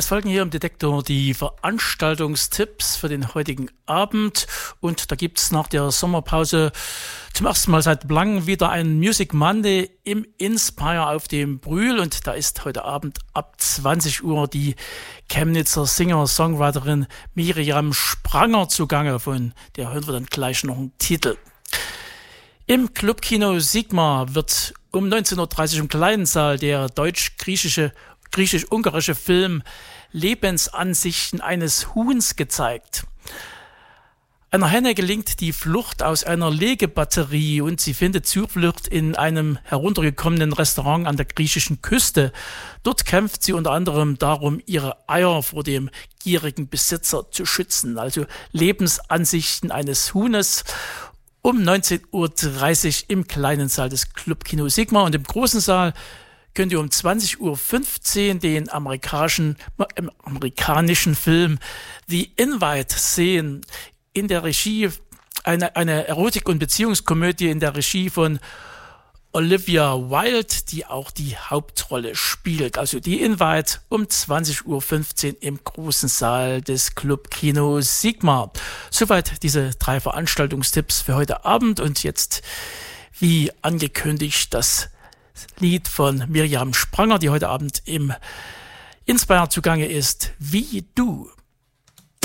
Es folgen hier im Detektor die Veranstaltungstipps für den heutigen Abend und da gibt's nach der Sommerpause zum ersten Mal seit langem wieder ein Music Monday im Inspire auf dem Brühl und da ist heute Abend ab 20 Uhr die Chemnitzer Singer-Songwriterin Miriam Spranger zugange, von der hören wir dann gleich noch einen Titel. Im Clubkino Sigma wird um 19.30 Uhr im kleinen Saal der griechisch-ungarische Film Lebensansichten eines Huhns gezeigt. Einer Henne gelingt die Flucht aus einer Legebatterie und sie findet Zuflucht in einem heruntergekommenen Restaurant an der griechischen Küste. Dort kämpft sie unter anderem darum, ihre Eier vor dem gierigen Besitzer zu schützen. Also Lebensansichten eines Huhnes um 19.30 Uhr im kleinen Saal des Clubkino Sigma und im großen Saal könnt ihr um 20.15 Uhr den amerikanischen Film The Invite sehen. In der Regie eine Erotik- und Beziehungskomödie in der Regie von Olivia Wilde, die auch die Hauptrolle spielt. Also The Invite um 20.15 Uhr im großen Saal des Clubkino Sigma. Soweit diese 3 Veranstaltungstipps für heute Abend und jetzt, wie angekündigt, das Lied von Miriam Spranger, die heute Abend im Inspire zugange ist, Wie du.